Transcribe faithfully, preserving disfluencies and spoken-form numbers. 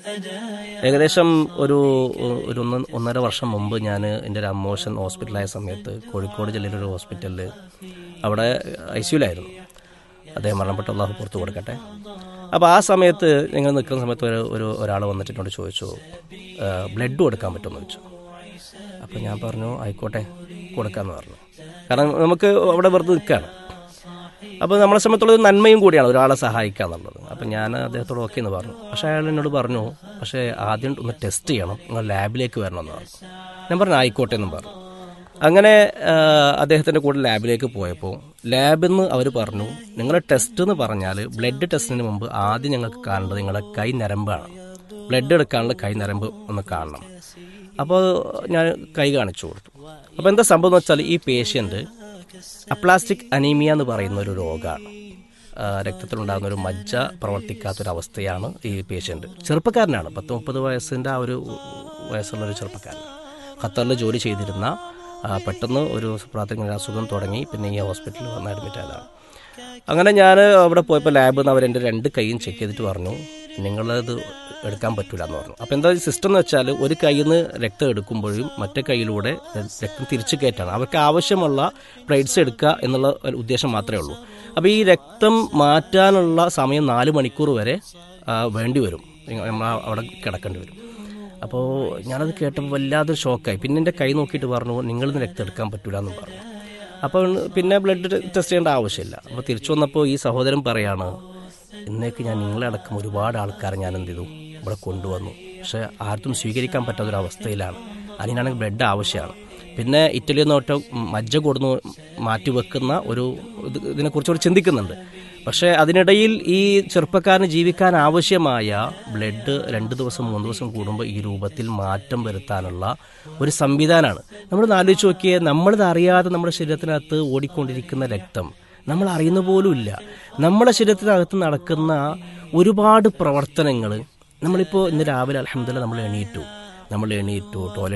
ഏകദേശം ഒരു ഒരു ഒന്ന് ഒന്നര വർഷം മുമ്പ് ഞാൻ എൻ്റെ ഒരു അമ്മോഷൻ ഹോസ്പിറ്റലായ സമയത്ത് കോഴിക്കോട് ജില്ലയിലൊരു ഹോസ്പിറ്റലിൽ അവിടെ ഐ സിയുലായിരുന്നു. അദ്ദേഹം മരണപ്പെട്ട അള്ളാഹു പുറത്തു കൊടുക്കട്ടെ. അപ്പോൾ ആ സമയത്ത് നിങ്ങൾ നിൽക്കുന്ന സമയത്ത് ഒരു ഒരു ഒരാൾ വന്നിട്ട് എന്നോട് ചോദിച്ചു, ബ്ലഡ് കൊടുക്കാൻ പറ്റുമെന്ന് ചോദിച്ചു. അപ്പോൾ ഞാൻ പറഞ്ഞു ആയിക്കോട്ടെ കൊടുക്കാമെന്ന് പറഞ്ഞു. കാരണം നമുക്ക് അവിടെ വെറുതെ നിൽക്കുകയാണ്. അപ്പോൾ നമ്മളെ സംബന്ധിച്ചുള്ള നന്മയും കൂടിയാണ് ഒരാളെ സഹായിക്കുക എന്നുള്ളത്. അപ്പം ഞാൻ അദ്ദേഹത്തോട് ഓക്കെ എന്ന് പറഞ്ഞു. പക്ഷേ അയാൾ എന്നോട് പറഞ്ഞു, പക്ഷേ ആദ്യം ഒന്ന് ടെസ്റ്റ് ചെയ്യണം, നിങ്ങൾ ലാബിലേക്ക് വരണമെന്ന് പറഞ്ഞു. ഞാൻ പറഞ്ഞു ആയിക്കോട്ടെ എന്നും പറഞ്ഞു. അങ്ങനെ അദ്ദേഹത്തിൻ്റെ കൂടെ ലാബിലേക്ക് പോയപ്പോൾ ലാബിൽ നിന്ന് അവർ പറഞ്ഞു, നിങ്ങളുടെ ടെസ്റ്റ് എന്ന് പറഞ്ഞാൽ ബ്ലഡ് ടെസ്റ്റിന് മുമ്പ് ആദ്യം ഞങ്ങൾക്ക് കാണേണ്ടത് നിങ്ങളുടെ കൈ നരമ്പാണ്. ബ്ലഡ് എടുക്കാനുള്ള കൈ നരമ്പ് ഒന്ന് കാണണം. അപ്പോൾ ഞാൻ കൈ കാണിച്ചു കൊടുത്തു. അപ്പോൾ എന്താ സംഭവം എന്ന് വെച്ചാൽ ഈ പേഷ്യൻ്റ് അപ്ലാസ്റ്റിക് അനീമിയ എന്ന് പറയുന്ന ഒരു രോഗമാണ്. രക്തത്തിലുണ്ടാകുന്ന ഒരു മജ്ജ പ്രവർത്തിക്കാത്തൊരവസ്ഥയാണ് ഈ പേഷ്യൻ്റ്. ചെറുപ്പക്കാരനാണ്, പത്ത് മുപ്പത് വയസ്സിൻ്റെ ആ ഒരു വയസ്സുള്ളൊരു ചെറുപ്പക്കാരൻ. ഖത്തറിൽ ജോലി ചെയ്തിരുന്ന, പെട്ടെന്ന് ഒരു പ്രാഥമിക അസുഖം തുടങ്ങി പിന്നെ ഈ ഹോസ്പിറ്റലിൽ വന്ന് അഡ്മിറ്റ് ആയതാണ്. അങ്ങനെ ഞാൻ അവിടെ പോയപ്പോൾ ലാബിൽ നിന്ന് അവരെൻ്റെ രണ്ട് കൈയും ചെക്ക് ചെയ്തിട്ട് പറഞ്ഞു, നിങ്ങളത് എടുക്കാൻ പറ്റില്ല എന്ന് പറഞ്ഞു. അപ്പോൾ എന്താ സിസ്റ്റം എന്ന് വെച്ചാൽ ഒരു കയ്യിൽ നിന്ന് രക്തം എടുക്കുമ്പോഴും മറ്റേ കൈയിലൂടെ രക്തം തിരിച്ചു കയറ്റാണ്. അവർക്ക് ആവശ്യമുള്ള പ്ലേറ്റ്സ് എടുക്കുക എന്നുള്ള ഉദ്ദേശം മാത്രമേ ഉള്ളൂ. അപ്പോൾ ഈ രക്തം മാറ്റാനുള്ള സമയം നാല് മണിക്കൂർ വരെ വേണ്ടി വരും, നമ്മൾ അവിടെ കിടക്കേണ്ടി വരും. അപ്പോൾ ഞാനത് കേട്ടപ്പോൾ വല്ലാതൊരു ഷോക്കായി. പിന്നെ എൻ്റെ കൈ നോക്കിയിട്ട് പറഞ്ഞു, നിങ്ങളിന്ന് രക്തം എടുക്കാൻ പറ്റില്ല എന്ന് പറഞ്ഞു. അപ്പോൾ പിന്നെ ബ്ലഡ് ടെസ്റ്റ് ചെയ്യേണ്ട ആവശ്യമില്ല. അപ്പോൾ തിരിച്ചു വന്നപ്പോൾ ഈ സഹോദരൻ പറയാണ്, ഇന്നേക്ക് ഞാൻ നിങ്ങളടക്കം ഒരുപാട് ആൾക്കാരെ ഞാൻ എന്ത് ചെയ്തു ഇവിടെ കൊണ്ടുവന്നു, പക്ഷേ ആർക്കും സ്വീകരിക്കാൻ പറ്റാത്തൊരവസ്ഥയിലാണ്. അതിനാണെങ്കിൽ ബ്ലഡ് ആവശ്യമാണ്. പിന്നെ ഇറ്റലിയിൽ നിന്ന് ഒറ്റ മജ്ജ കൊടുന്ന് മാറ്റി വെക്കുന്ന ഒരു ഇതിനെക്കുറിച്ച് ചിന്തിക്കുന്നുണ്ട്. പക്ഷേ അതിനിടയിൽ ഈ ചെറുപ്പക്കാരന് ജീവിക്കാൻ ആവശ്യമായ ബ്ലഡ് രണ്ട് ദിവസം മൂന്ന് ദിവസം കൂടുമ്പോൾ ഈ രൂപത്തിൽ മാറ്റം വരുത്താനുള്ള ഒരു സംവിധാനമാണ്. നമ്മൾ ആലോചിച്ച് നോക്കിയേ, നമ്മളിത് അറിയാതെ നമ്മുടെ ശരീരത്തിനകത്ത് ഓടിക്കൊണ്ടിരിക്കുന്ന രക്തം നമ്മൾ അറിയുന്ന പോലും ഇല്ല. നമ്മുടെ ശരീരത്തിനകത്ത് നടക്കുന്ന ഒരുപാട് പ്രവർത്തനങ്ങൾ നമ്മളിപ്പോൾ ഇന്ന് രാവിലെ അൽഹംദുലില്ലാഹ് നമ്മൾ എണീറ്റു നമ്മൾ എണീറ്റു ടോയ്ലറ്റ്